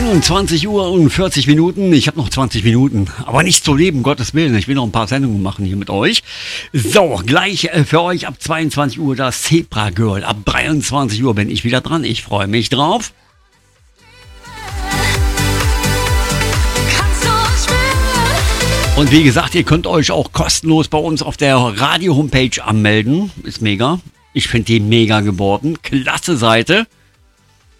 21 Uhr und 40 Minuten. Ich habe noch 20 Minuten, aber nicht zu leben, Gottes Willen. Ich will noch ein paar Sendungen machen hier mit euch. So, gleich für euch ab 22 Uhr das Zebra Girl. Ab 23 Uhr bin ich wieder dran. Ich freue mich drauf. Und wie gesagt, ihr könnt euch auch kostenlos bei uns auf der Radio-Homepage anmelden. Ist mega. Ich finde die mega geworden. Klasse Seite.